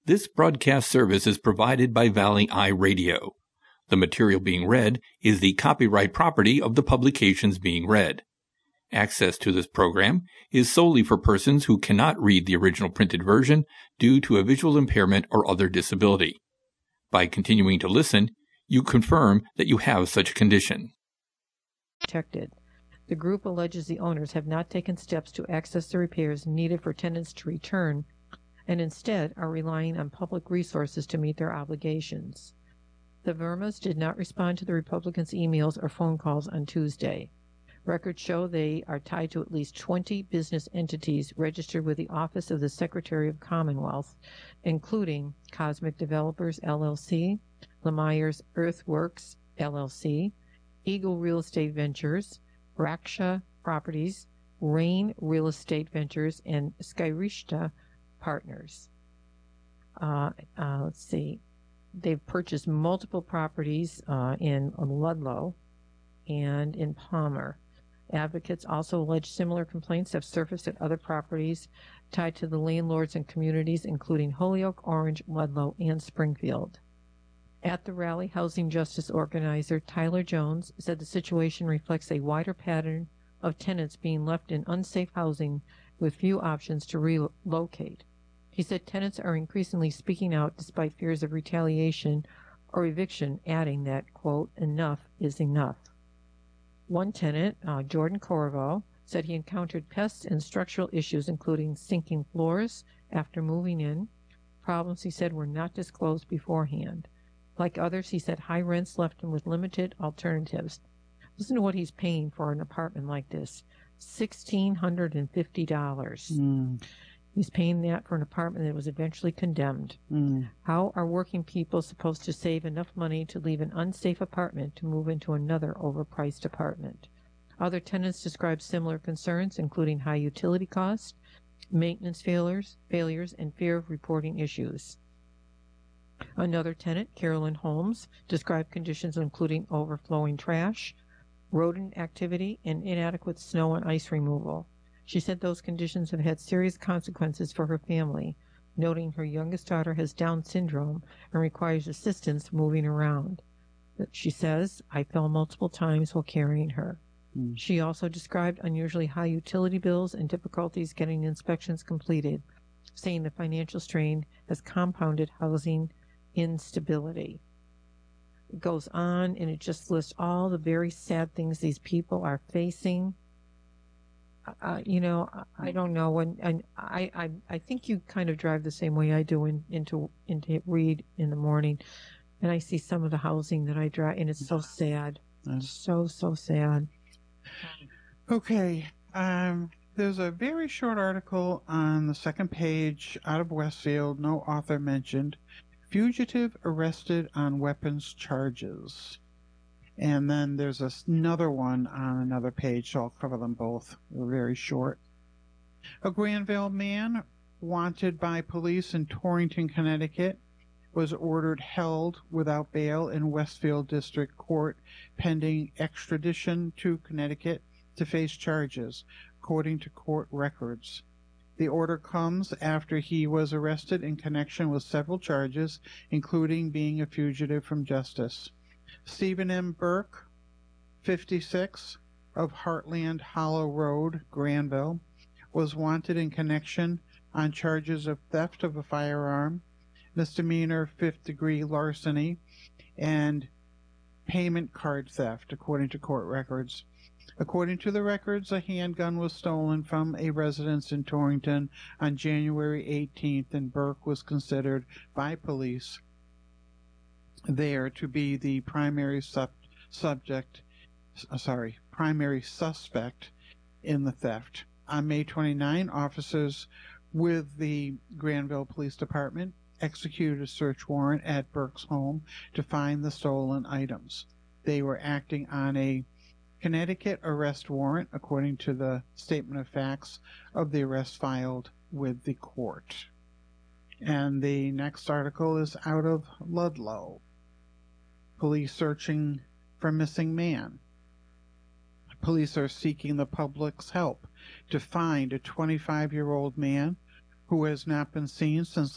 This broadcast service is provided by Valley Eye Radio. The material being read is the copyright property of the publications being read. Access to this program is solely for persons who cannot read the original printed version due to a visual impairment or other disability. By continuing to listen, you confirm that you have such a condition. Protected. The group alleges the owners have not taken steps to access the repairs needed for tenants to return and instead are relying on public resources to meet their obligations. The Vermas did not respond to the Republicans' emails or phone calls on Tuesday. Records show they are tied to at least 20 business entities registered with the Office of the Secretary of Commonwealth, including Cosmic Developers, LLC, Lemeyer's Earthworks, LLC, Eagle Real Estate Ventures, Raksha Properties, Rain Real Estate Ventures, and Skyrishta Partners. Let's see. They've purchased multiple properties in Ludlow and in Palmer. Advocates also allege similar complaints have surfaced at other properties tied to the landlords and communities, including Holyoke, Orange, Ludlow, and Springfield. At the rally, housing justice organizer Tyler Jones said the situation reflects a wider pattern of tenants being left in unsafe housing with few options to relocate. He said tenants are increasingly speaking out despite fears of retaliation or eviction, adding that, quote, enough is enough. One tenant, Jordan Corvo, said he encountered pests and structural issues, including sinking floors after moving in. Problems, he said, were not disclosed beforehand. Like others, he said high rents left him with limited alternatives. Listen to what he's paying for an apartment like this, $1,650. He's paying that for an apartment that was eventually condemned. How are working people supposed to save enough money to leave an unsafe apartment to move into another overpriced apartment? Other tenants described similar concerns, including high utility costs, maintenance failures, and fear of reporting issues. Another tenant, Carolyn Holmes, described conditions including overflowing trash, rodent activity, and inadequate snow and ice removal. She said those conditions have had serious consequences for her family, noting her youngest daughter has Down syndrome and requires assistance moving around. She says, I fell multiple times while carrying her. She also described unusually high utility bills and difficulties getting inspections completed, saying the financial strain has compounded housing instability. It goes on, and it just lists all the very sad things these people are facing. I don't know, and I think you kind of drive the same way I do into Reed in the morning, and I see some of the housing that I drive, and it's so sad, so sad. Okay, there's a very short article on the second page out of Westfield, no author mentioned. Fugitive arrested on weapons charges. And then there's another one on another page, so I'll cover them both. They're very short. A Granville man wanted by police in Torrington, Connecticut, was ordered held without bail in Westfield District Court pending extradition to Connecticut to face charges, according to court records. The order comes after he was arrested in connection with several charges, including being a fugitive from justice. Stephen M. Burke, 56, of Heartland Hollow Road, Granville, was wanted in connection on charges of theft of a firearm, misdemeanor fifth-degree larceny, and payment card theft, according to court records. According to the records, a handgun was stolen from a residence in Torrington on January 18th, and Burke was considered by police there to be the primary suspect in the theft. On May 29, officers with the Granville Police Department executed a search warrant at Burke's home to find the stolen items. They were acting on a Connecticut arrest warrant, according to the statement of facts of the arrest filed with the court. And the next article is out of Ludlow. Police searching for missing man. Police are seeking the public's help to find a 25-year-old man who has not been seen since